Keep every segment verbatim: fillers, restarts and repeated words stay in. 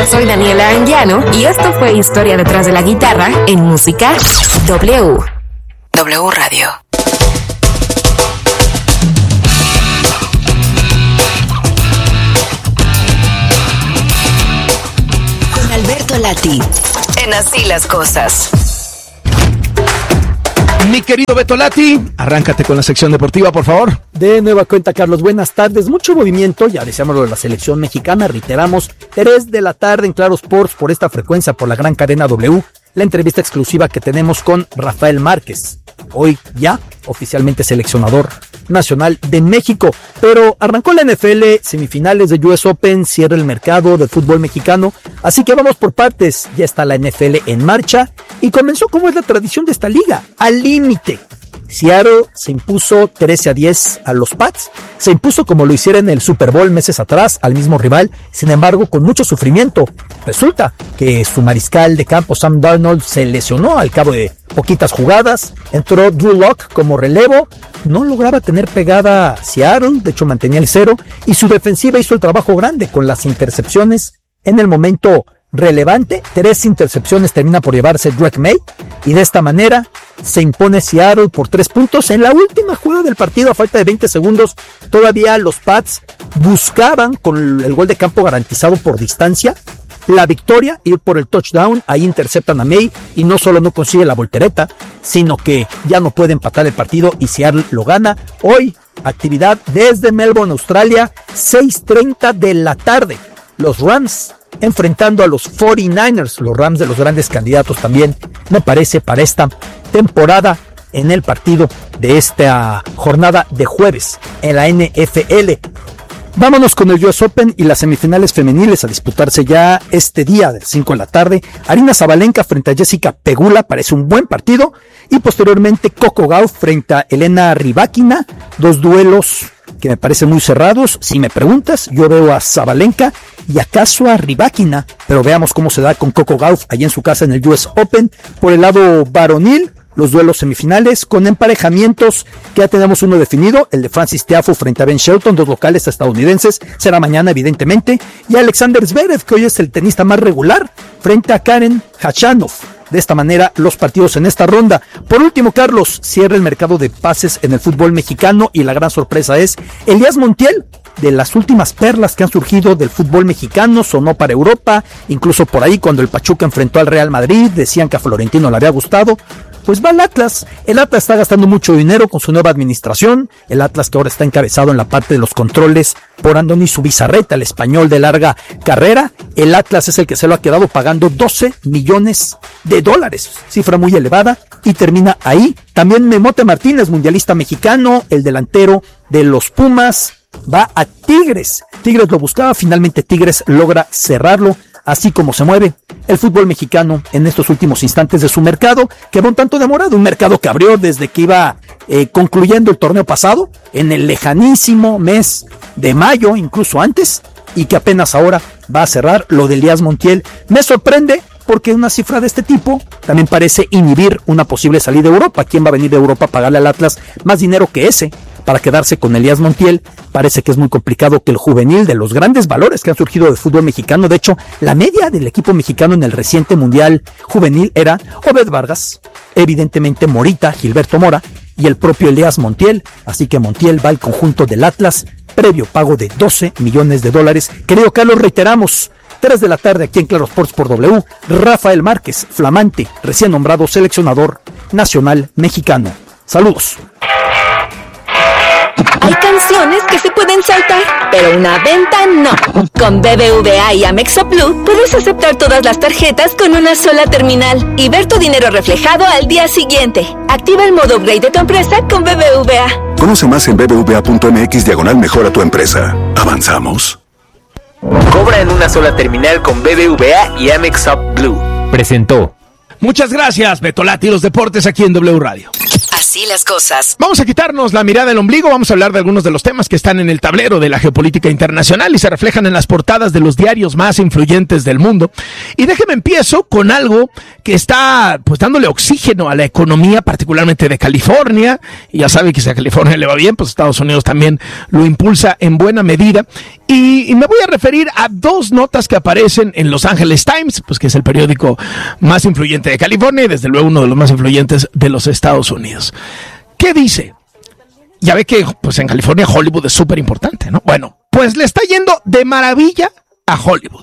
soy Daniela Anguiano y esto fue Historia detrás de la guitarra en Música W. W Radio. Con Alberto Lati. En Así las Cosas. Mi querido Beto Lati, arráncate con la sección deportiva, por favor. De nueva cuenta, Carlos, buenas tardes. Mucho movimiento, ya decíamos lo de la selección mexicana, reiteramos, tres de la tarde en Claro Sports por esta frecuencia, por la gran cadena W, la entrevista exclusiva que tenemos con Rafael Márquez, hoy ya oficialmente seleccionador nacional de México. Pero arrancó la N F L, semifinales de U S Open, cierra el mercado del fútbol mexicano, así que vamos por partes. Ya está la N F L en marcha y comenzó, como es la tradición de esta liga, al límite. Seattle se impuso trece a diez a los Pats, se impuso como lo hiciera en el Super Bowl meses atrás al mismo rival, sin embargo con mucho sufrimiento. Resulta que su mariscal de campo Sam Darnold se lesionó al cabo de poquitas jugadas, entró Drew Lock como relevo, no lograba tener pegada Seattle, de hecho mantenía el cero, y su defensiva hizo el trabajo grande con las intercepciones en el momento relevante. Tres intercepciones termina por llevarse Drake May y de esta manera se impone Seattle por tres puntos en la última jugada del partido a falta de veinte segundos. Todavía los Pats buscaban con el gol de campo garantizado por distancia la victoria, ir por el touchdown. Ahí interceptan a May y no solo no consigue la voltereta, sino que ya no puede empatar el partido y Seattle lo gana. Hoy actividad desde Melbourne, Australia, seis treinta de la tarde. Los Rams enfrentando a los cuarenta y nueve ers, los Rams de los grandes candidatos también, me parece, para esta temporada en el partido de esta jornada de jueves en la N F L. Vámonos con el U S Open y las semifinales femeniles a disputarse ya este día de las cinco de la tarde. Aryna Sabalenka frente a Jessica Pegula, parece un buen partido. Y posteriormente Coco Gauff frente a Elena Rybakina, dos duelos que me parecen muy cerrados. Si me preguntas, yo veo a Sabalenka y acaso a Rybakina, pero veamos cómo se da con Coco Gauff allá en su casa en el U S Open. Por el lado varonil, los duelos semifinales con emparejamientos que ya tenemos uno definido, el de Francis Tiafoe frente a Ben Shelton, dos locales estadounidenses, será mañana evidentemente, y Alexander Zverev, que hoy es el tenista más regular, frente a Karen Khachanov. De esta manera los partidos en esta ronda. Por último, Carlos, cierra el mercado de pases en el fútbol mexicano y la gran sorpresa es Elías Montiel, de las últimas perlas que han surgido del fútbol mexicano, sonó para Europa, incluso por ahí cuando el Pachuca enfrentó al Real Madrid, decían que a Florentino le había gustado. Pues va el Atlas. El Atlas está gastando mucho dinero con su nueva administración. El Atlas que ahora está encabezado en la parte de los controles por Andoni Zubizarreta, el español de larga carrera. El Atlas es el que se lo ha quedado pagando doce millones de dólares. Cifra muy elevada y termina ahí. También Memote Martínez, mundialista mexicano, el delantero de los Pumas, va a Tigres. Tigres lo buscaba, finalmente Tigres logra cerrarlo. Así como se mueve el fútbol mexicano en estos últimos instantes de su mercado, que va un tanto demorado, un mercado que abrió desde que iba eh, concluyendo el torneo pasado, en el lejanísimo mes de mayo, incluso antes, y que apenas ahora va a cerrar. Lo de Elías Montiel me sorprende, porque una cifra de este tipo también parece inhibir una posible salida de Europa. ¿Quién va a venir de Europa a pagarle al Atlas más dinero que ese para quedarse con Elías Montiel? Parece que es muy complicado que el juvenil, de los grandes valores que han surgido del fútbol mexicano, de hecho, la media del equipo mexicano en el reciente mundial juvenil era Obed Vargas, evidentemente Morita, Gilberto Mora y el propio Elías Montiel. Así que Montiel va al conjunto del Atlas, previo pago de doce millones de dólares. Querido Carlos, reiteramos, tres de la tarde aquí en Claro Sports por W, Rafael Márquez, flamante, recién nombrado seleccionador nacional mexicano. Saludos. Hay canciones que se pueden saltar, pero una venta no. Con B B V A y Amex Up Blue puedes aceptar todas las tarjetas con una sola terminal y ver tu dinero reflejado al día siguiente. Activa el modo upgrade de tu empresa con B B V A. Conoce más en bbva.mx diagonal mejora tu empresa. ¿Avanzamos? Cobra en una sola terminal con B B V A y Amex Up Blue. Presentó. Muchas gracias, Beto Lati, los deportes aquí en W Radio. Así las cosas. Vamos a quitarnos la mirada del ombligo, vamos a hablar de algunos de los temas que están en el tablero de la geopolítica internacional y se reflejan en las portadas de los diarios más influyentes del mundo. Y déjeme empiezo con algo que está pues dándole oxígeno a la economía, particularmente de California. Y ya sabe que si a California le va bien, pues Estados Unidos también lo impulsa en buena medida. Y, y me voy a referir a dos notas que aparecen en Los Angeles Times, pues que es el periódico más influyente de California y desde luego uno de los más influyentes de los Estados Unidos. ¿Qué dice? Ya ve que pues en California Hollywood es súper importante, ¿no? Bueno, pues le está yendo de maravilla a Hollywood.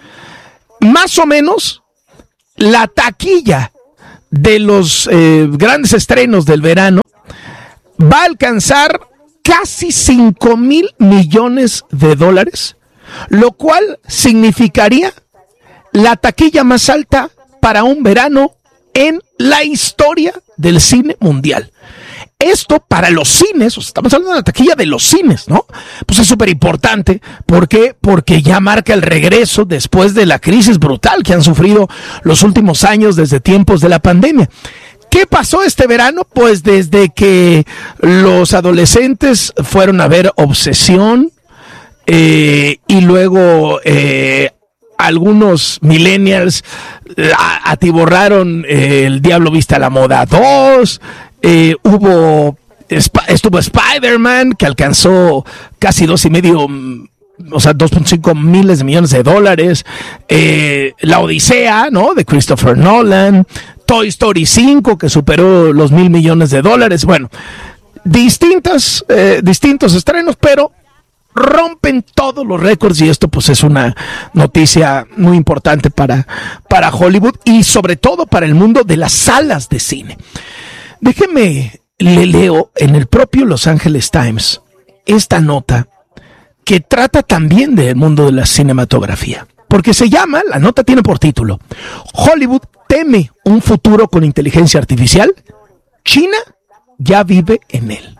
Más o menos la taquilla de los eh, grandes estrenos del verano va a alcanzar casi cinco mil millones de dólares, lo cual significaría la taquilla más alta para un verano en la historia del cine mundial. Esto para los cines, o sea, estamos hablando de la taquilla de los cines, ¿no? Pues es súper importante. ¿Por qué? Porque ya marca el regreso después de la crisis brutal que han sufrido los últimos años desde tiempos de la pandemia. ¿Qué pasó este verano? Pues desde que los adolescentes fueron a ver Obsesión eh, y luego eh, algunos millennials eh, atiborraron eh, El Diablo Viste a la Moda dos, eh, hubo estuvo Spider-Man que alcanzó casi dos y medio, o sea, dos punto cinco miles de millones de dólares, eh, La Odisea, ¿no? De Christopher Nolan, Toy Story cinco, que superó los mil millones de dólares. Bueno, distintas, eh, distintos estrenos, pero rompen todos los récords y esto pues es una noticia muy importante para, para Hollywood y sobre todo para el mundo de las salas de cine. Déjeme, le leo en el propio Los Angeles Times esta nota que trata también del mundo de la cinematografía. Porque se llama, la nota tiene por título, Hollywood teme un futuro con inteligencia artificial, China ya vive en él.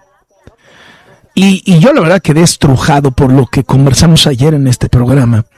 Y, y yo la verdad quedé estrujado por lo que conversamos ayer en este programa.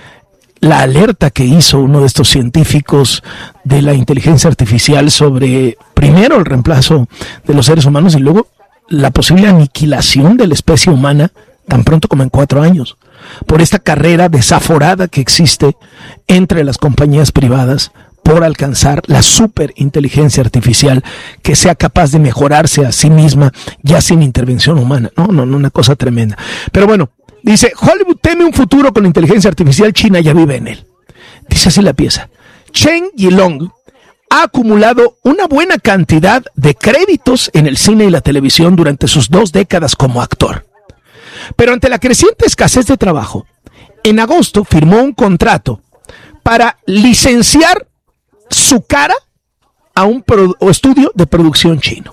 La alerta que hizo uno de estos científicos de la inteligencia artificial sobre, primero, el reemplazo de los seres humanos y luego la posible aniquilación de la especie humana tan pronto como en cuatro años, por esta carrera desaforada que existe entre las compañías privadas por alcanzar la superinteligencia artificial que sea capaz de mejorarse a sí misma ya sin intervención humana. No, no, no, una cosa tremenda. Pero bueno, dice, Hollywood teme un futuro con inteligencia artificial, China ya vive en él. Dice así la pieza. Chen Yilong ha acumulado una buena cantidad de créditos en el cine y la televisión durante sus dos décadas como actor. Pero ante la creciente escasez de trabajo, en agosto firmó un contrato para licenciar su cara a un pro- estudio de producción chino.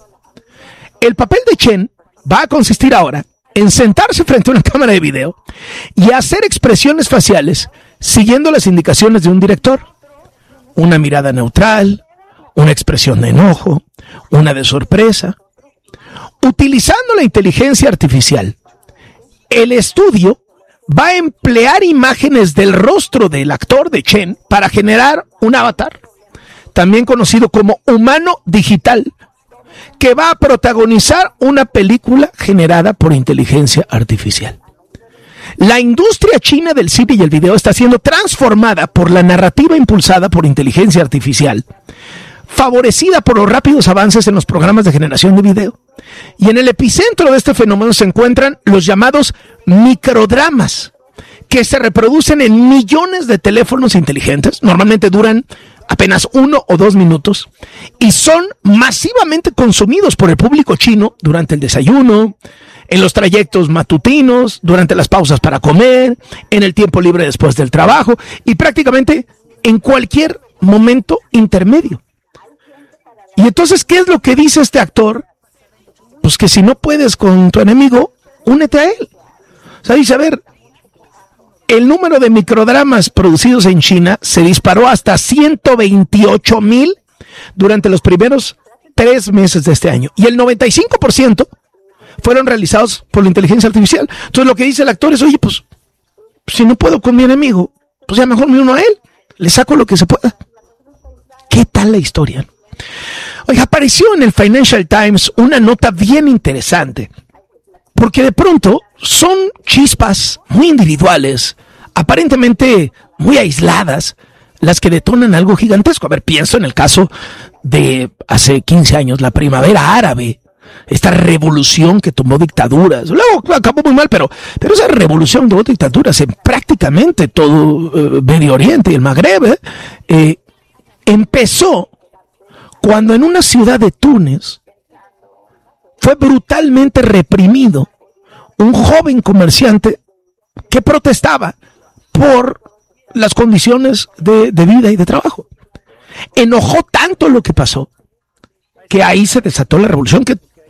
El papel de Chen va a consistir ahora en sentarse frente a una cámara de video y hacer expresiones faciales siguiendo las indicaciones de un director. Una mirada neutral, una expresión de enojo, una de sorpresa. Utilizando la inteligencia artificial, el estudio va a emplear imágenes del rostro del actor de Chen para generar un avatar, también conocido como humano digital, que va a protagonizar una película generada por inteligencia artificial. La industria china del cine y el video está siendo transformada por la narrativa impulsada por inteligencia artificial, favorecida por los rápidos avances en los programas de generación de video. Y en el epicentro de este fenómeno se encuentran los llamados microdramas, que se reproducen en millones de teléfonos inteligentes, normalmente duran apenas uno o dos minutos, y son masivamente consumidos por el público chino durante el desayuno, en los trayectos matutinos, durante las pausas para comer, en el tiempo libre después del trabajo, y prácticamente en cualquier momento intermedio. Y entonces, ¿qué es lo que dice este actor? Pues que si no puedes con tu enemigo, únete a él. O sea, dice, a ver, el número de microdramas producidos en China se disparó hasta ciento veintiocho mil durante los primeros tres meses de este año. Y el noventa y cinco por ciento fueron realizados por la inteligencia artificial. Entonces lo que dice el actor es, oye, pues, si no puedo con mi enemigo, pues ya mejor me uno a él. Le saco lo que se pueda. ¿Qué tal la historia? Oiga, apareció en el Financial Times una nota bien interesante, porque de pronto son chispas muy individuales, aparentemente muy aisladas, las que detonan algo gigantesco. A ver, pienso en el caso de hace quince años, la primavera árabe, esta revolución que tomó dictaduras, luego acabó muy mal, pero, pero esa revolución tomó dictaduras en prácticamente todo eh, Medio Oriente y el Magreb, eh, eh, empezó cuando en una ciudad de Túnez fue brutalmente reprimido un joven comerciante que protestaba por las condiciones de, de vida y de trabajo. Enojó tanto lo que pasó que ahí se desató la revolución que